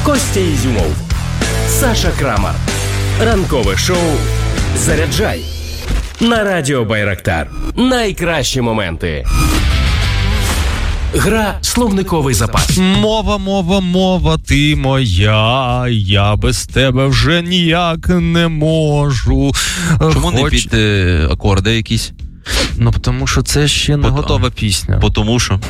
Костя Ізюмов, Саша Крамар. Ранкове шоу «Заряджай» на Радіо Байрактар. Найкращі моменти. Гра «Словниковий запас». Мова, ти моя, я без тебе вже ніяк не можу. Чому не під акорди якісь? Ну, тому що це ще не готова пісня. Тому що.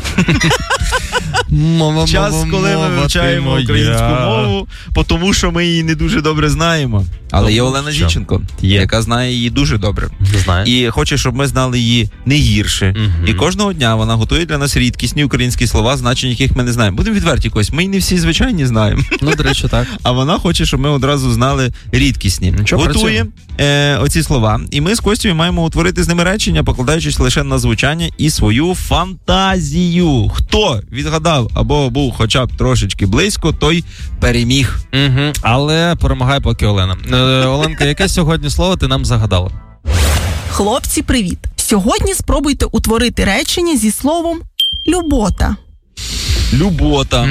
Час, коли ми вивчаємо українську мову, тому що ми її не дуже добре знаємо. Але є Олена Зінченко, яка знає її дуже добре. І хоче, щоб ми знали її не гірше. І кожного дня вона готує для нас рідкісні українські слова, значення яких ми не знаємо. Будемо відверті, Кость, ми й не всі звичайні знаємо. Ну, до речі, так. А вона хоче, щоб ми одразу знали рідкісні. Готує оці слова. І ми з Костю маємо утворити з ними речення, покладаючись лише на звучання і свою фантазію. Хто відгадав або був хоча б трошечки близько, той переміг. Але перемагає поки Олена. Оленка, яке сьогодні слово ти нам загадала? Хлопці, привіт! Сьогодні спробуйте утворити речення зі словом «любота». Любота.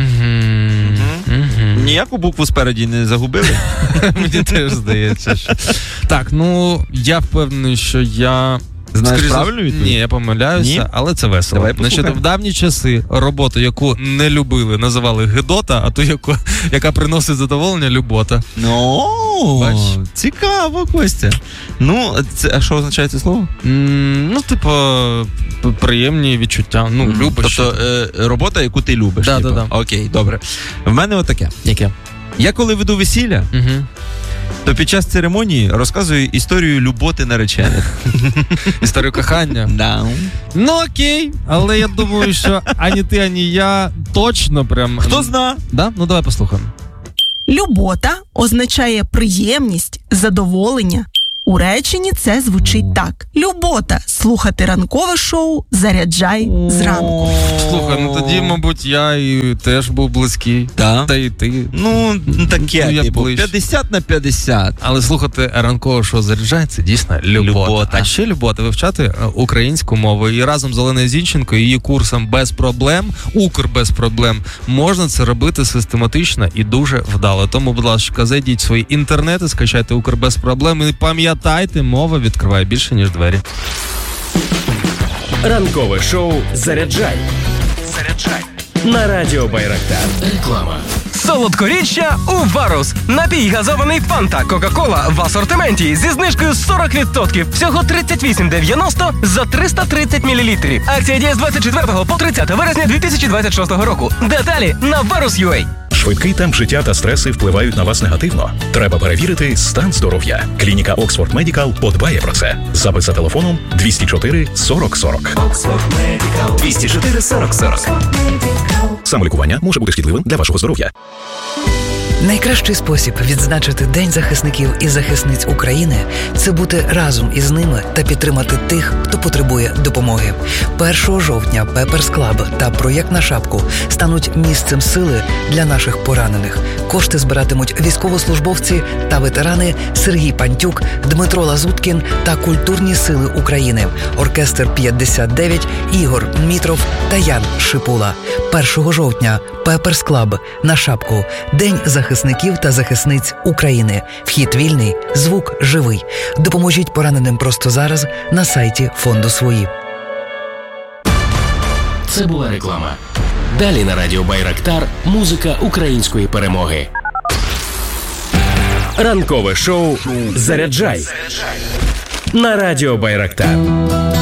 Ніяку букву спереді не загубили? Мені теж здається, що... Так, ну, я впевнений, що я... Знаєш правильну відповідь? Ні, я помиляюся, але це весело. Давай послухаємо. Значить, в давні часи роботу, яку не любили, називали гидота, а ту, яка приносить задоволення, любота. Ну, цікаво, Костя. Ну, а що означає це слово? Ну, типу, приємні відчуття. Ну, любиш. Тобто, робота, яку ти любиш. Да. Окей, добре. В мене отаке. Яке? Я коли веду весілля, то під час церемонії розказую історію люботи наречених. Історію кохання? Да. Ну окей, але я думаю, що ані ти, ані я точно прям... Хто зна? Да? Ну давай послухаємо. Любота означає приємність, задоволення. У реченні це звучить так. Любота. Слухати ранкове шоу «Заряджай» зранку. Слухай, ну тоді, мабуть, я і теж був близький. Да? Та й ти. Ну, таке, типу, 50/50. Але слухати ранкове шоу «Заряджай» це дійсно любота. А ще любота вивчати українську мову. І разом з Оленою Зінченко і її курсом «Без проблем», «Укр без проблем», можна це робити систематично і дуже вдало. Тому, будь ласка, зайдіть в свої інтернети, скачайте «Укр без проблем» і пам'ятайте, мова відкриває більше, ніж двері. Ранкове шоу «Заряджай» на Радіо Байрактар. Реклама. Солодкоріччя у Варус. Напій газований Фанта Кока-Кола в асортименті зі знижкою 40%. Всього 38,90 за 330 мл. Акція діє з 24 по 30 вересня 2026 року. Деталі на Varus.ua. Швидкий темп життя та стреси впливають на вас негативно. Треба перевірити стан здоров'я. Клініка Oxford Medical подбає про це. Запит за телефоном 204 40 40. Oxford Medical 204 40 40. Самолікування може бути шкідливим для вашого здоров'я. Найкращий спосіб відзначити День захисників і захисниць України – це бути разом із ними та підтримати тих, хто потребує допомоги. 1 жовтня Pepper's Club та проєкт «На шапку» стануть місцем сили для наших поранених. Кошти збиратимуть військовослужбовці та ветерани Сергій Пантюк, Дмитро Лазуткін та Культурні сили України, оркестр 59, Ігор Мітров та Ян Шипула. 1 жовтня Pepper's Club, «На шапку», День захисників та захисниць України. Вхід вільний, звук живий. Допоможіть пораненим просто зараз на сайті фонду «Свої». Це була реклама. Далі на Радіо Байрактар музика української перемоги. Ранкове шоу «Заряджай» на Радіо Байрактар.